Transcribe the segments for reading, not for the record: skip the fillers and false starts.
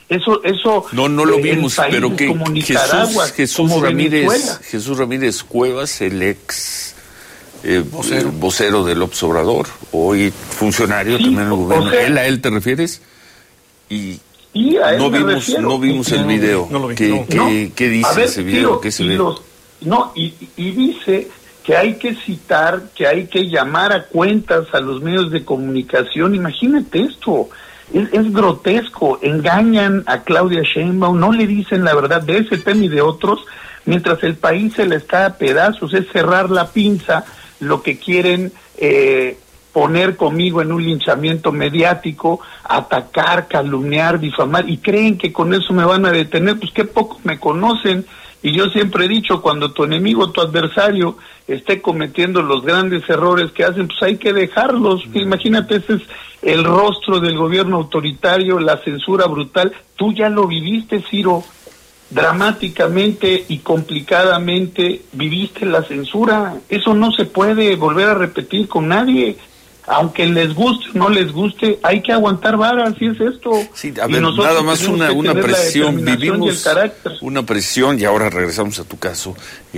Eso no lo vimos, pero que como Nicaragua, Jesús Ramírez Cuevas, el ex vocero del López Obrador, hoy funcionario también en el gobierno, ¿a él te refieres? Y a él no vimos el video. No lo vi. ¿Qué dice ese video? ¿Qué se ve? Y dice que hay que citar, que hay que llamar a cuentas a los medios de comunicación. Imagínate esto, es grotesco. Engañan a Claudia Sheinbaum, no le dicen la verdad de ese tema y de otros, mientras el país se le está a pedazos. Es cerrar la pinza lo que quieren poner conmigo en un linchamiento mediático, atacar, calumniar, difamar, y creen que con eso me van a detener. Pues qué poco me conocen. Y yo siempre he dicho, cuando tu enemigo, tu adversario, esté cometiendo los grandes errores que hacen, pues hay que dejarlos. Imagínate, ese es el rostro del gobierno autoritario, la censura brutal. Tú ya lo viviste, Ciro, dramáticamente y complicadamente viviste la censura. Eso no se puede volver a repetir con nadie. Aunque les guste o no les guste, hay que aguantar vara, así es esto. Sí, a ver, nada más una presión, vivimos una presión, y ahora regresamos a tu caso,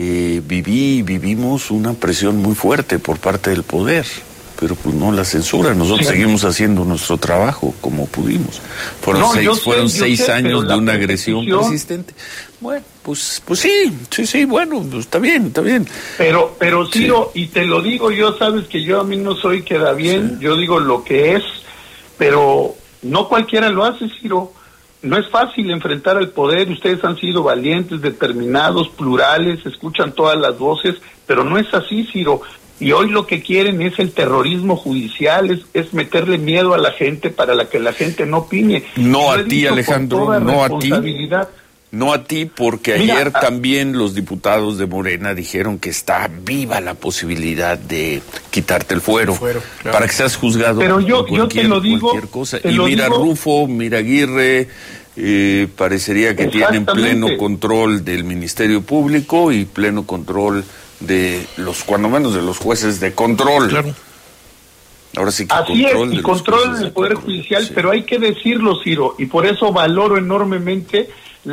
vivimos una presión muy fuerte por parte del poder, pero pues no la censura, nosotros seguimos haciendo nuestro trabajo como pudimos. Fueron seis años de una agresión persistente. Bueno, pues sí, bueno, pues está bien. Pero Ciro, y te lo digo yo, sabes que yo a mí no soy queda bien, yo digo lo que es, pero no cualquiera lo hace, Ciro. No es fácil enfrentar al poder, ustedes han sido valientes, determinados, plurales, escuchan todas las voces, pero no es así, Ciro. Y hoy lo que quieren es el terrorismo judicial, es meterle miedo a la gente para que la gente no opine. No a ti, Alejandro, no a ti. No a ti, porque ayer también los diputados de Morena dijeron que está viva la posibilidad de quitarte el fuero claro, para que seas juzgado por cualquier cosa. Y mira, Rufo, mira Aguirre, parecería que tienen pleno control del Ministerio Público y pleno control de cuando menos de los jueces de control. Claro. Ahora sí que así es, y control del Poder Judicial, sí. Pero hay que decirlo, Ciro, y por eso valoro enormemente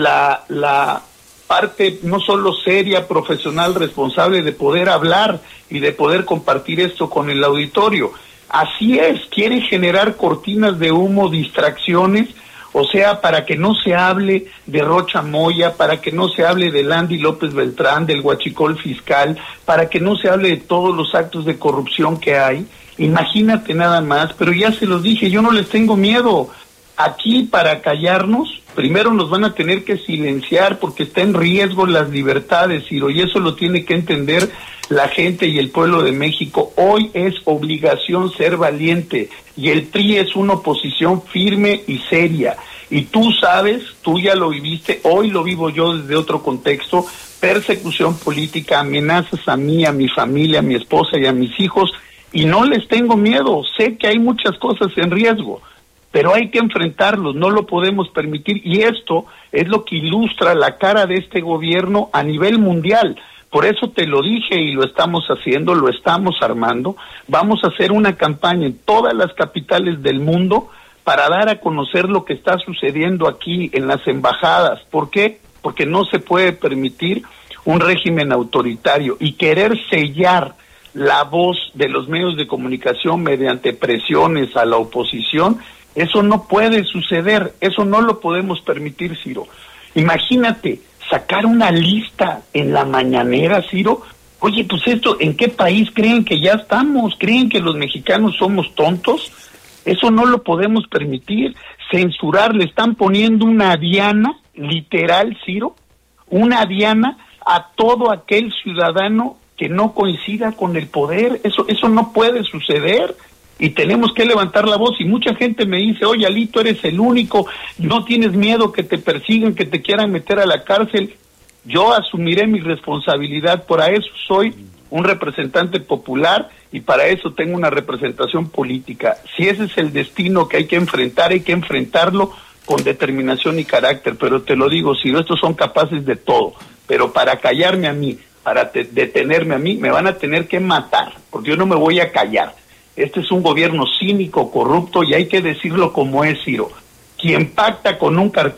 la parte no solo seria, profesional, responsable de poder hablar y de poder compartir esto con el auditorio. Así es, quiere generar cortinas de humo, distracciones, o sea, para que no se hable de Rocha Moya, para que no se hable de Landy López Beltrán, del huachicol fiscal, para que no se hable de todos los actos de corrupción que hay. Imagínate nada más, pero ya se los dije, yo no les tengo miedo. Aquí, para callarnos, primero nos van a tener que silenciar porque está en riesgo las libertades, Ciro, y eso lo tiene que entender la gente y el pueblo de México. Hoy es obligación ser valiente y el PRI es una oposición firme y seria. Y tú sabes, tú ya lo viviste, hoy lo vivo yo desde otro contexto, persecución política, amenazas a mí, a mi familia, a mi esposa y a mis hijos, y no les tengo miedo, sé que hay muchas cosas en riesgo, pero hay que enfrentarlos, no lo podemos permitir, y esto es lo que ilustra la cara de este gobierno a nivel mundial. Por eso te lo dije y lo estamos haciendo, lo estamos armando. Vamos a hacer una campaña en todas las capitales del mundo para dar a conocer lo que está sucediendo aquí en las embajadas. ¿Por qué? Porque no se puede permitir un régimen autoritario y querer sellar la voz de los medios de comunicación mediante presiones a la oposición. Eso no puede suceder, eso no lo podemos permitir, Ciro. Imagínate sacar una lista en la mañanera, Ciro. Oye, pues esto, ¿en qué país creen que ya estamos? ¿Creen que los mexicanos somos tontos? Eso no lo podemos permitir. Censurar, le están poniendo una diana, literal, Ciro, una diana a todo aquel ciudadano que no coincida con el poder. Eso no puede suceder. Y tenemos que levantar la voz, y mucha gente me dice, oye, Alito, eres el único, no tienes miedo que te persigan, que te quieran meter a la cárcel. Yo asumiré mi responsabilidad, para eso soy un representante popular y para eso tengo una representación política. Si ese es el destino que hay que enfrentar, hay que enfrentarlo con determinación y carácter, pero te lo digo, si estos son capaces de todo, pero para callarme a mí, para detenerme a mí, me van a tener que matar, porque yo no me voy a callar. Este es un gobierno cínico, corrupto, y hay que decirlo como es, Ciro. Quien pacta con un cartel